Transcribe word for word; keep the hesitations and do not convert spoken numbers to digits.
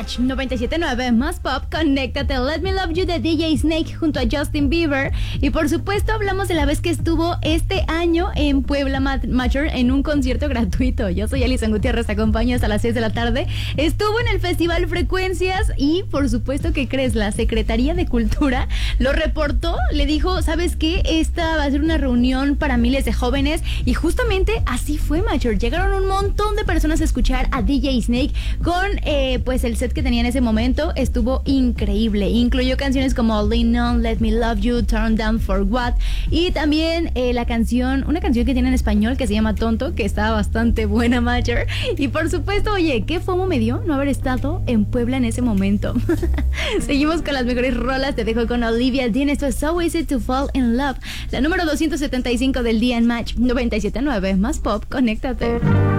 Match noventa y siete punto nueve más pop, conéctate. Let Me Love You de D J Snake junto a Justin Bieber. Y por supuesto hablamos de la vez que estuvo este año en Puebla Major en un concierto gratuito. Yo soy Alison Gutiérrez, te acompaño hasta las seis de la tarde. Estuvo en el Festival Frecuencias y por supuesto que crees, la Secretaría de Cultura lo reportó, le dijo, ¿sabes qué? Esta va a ser una reunión para miles de jóvenes y justamente así fue, Major. Llegaron un montón de personas a escuchar a D J Snake con eh, pues el set que tenía en ese momento. Estuvo increíble, incluyó canciones como Lean On, Let Me Love You, Turn Down for What y también eh, la canción, una canción que tiene en español que se llama Tonto, que está bastante buena, Major. Y por supuesto, oye, qué fomo me dio no haber estado en Puebla en ese momento. Seguimos con las mejores rolas, te dejo con Olivia Dean, esto es So Easy to Fall in Love, la número doscientos setenta y cinco del día en Match noventa y siete punto nueve más pop, conéctate.